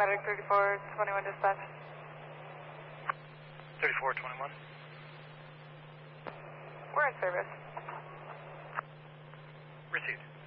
Medic 3421 dispatch. 3421. We're in service. Received.